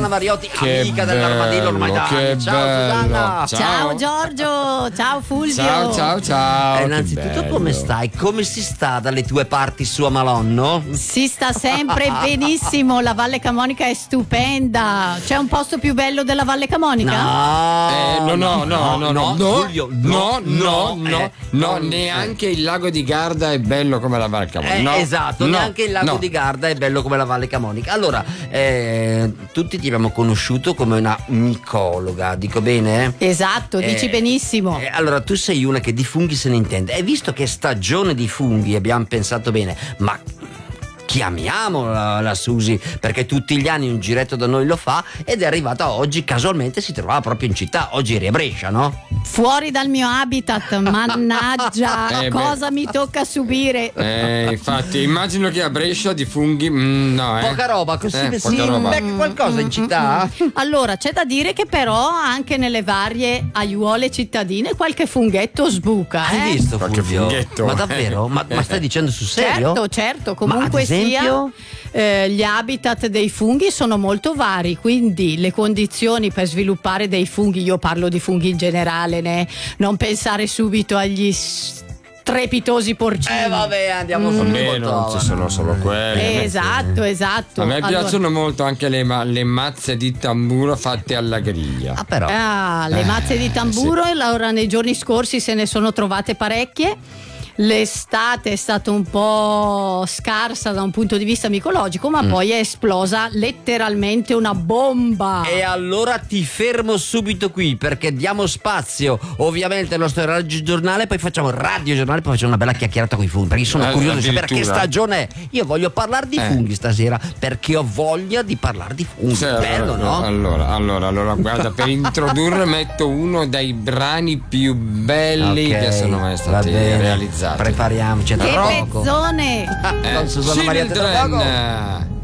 Susanna Mariotti, Che amica dell'Armadillo ormai da bello, anni. che Ciao bello. Susanna. Ciao Giorgio, ciao Fulvio. Ciao. che Innanzitutto bello. come stai? Come si sta dalle tue parti su Amalonno? Si sta sempre benissimo, la Valle Camonica è stupenda. C'è un posto più bello della Valle Camonica? No, Giulio, no, neanche il lago di Garda è bello come la Val Camonica. No, esatto, no, neanche il lago no. di Garda è bello come la Valle Camonica. Allora, tutti ti abbiamo conosciuto come una micologa, dico bene? Esatto, dici benissimo. Allora, tu sei una che di funghi se ne intende. E visto che è stagione di funghi, abbiamo pensato bene, ma chiamiamo la Susi, perché tutti gli anni un giretto da noi lo fa, ed è arrivata oggi, casualmente si trovava proprio in città. Oggi eri a Brescia, no? Fuori dal mio habitat, mannaggia, cosa mi tocca subire? Infatti, immagino che a Brescia di funghi, no, Poca roba, così poca si roba. becca qualcosa in città? Allora, c'è da dire che però anche nelle varie aiuole cittadine qualche funghetto sbuca. Hai visto, Qualche Fulvio? funghetto. Ma davvero? Ma stai dicendo sul serio? Certo, Ma comunque ad esempio? sia, gli habitat dei funghi sono molto vari, quindi le condizioni per sviluppare dei funghi, io parlo di funghi in generale, non pensare subito agli strepitosi porcini. Vabbè, andiamo Vabbè, non ci sono solo quelli. Esatto. A me Allora, piacciono molto anche le mazze di tamburo fatte alla griglia. Ah, però. le mazze di tamburo, allora nei giorni scorsi se ne sono trovate parecchie. L'estate è stata un po' scarsa da un punto di vista micologico, ma poi è esplosa letteralmente una bomba. E allora ti fermo subito qui, perché diamo spazio ovviamente al nostro radio giornale, poi facciamo radio giornale, poi facciamo una bella chiacchierata con i funghi, perché io sono curioso di sapere che addirittura. stagione è. Io voglio parlare di funghi stasera, perché ho voglia di parlare di funghi. Bello, no? Allora, guarda, per introdurre metto uno dei brani più belli Ok, che sono mai va stati bene. realizzati. Prepariamoci a tra Che poco. pezzone! Con Susanna Maria Children, Terragogo.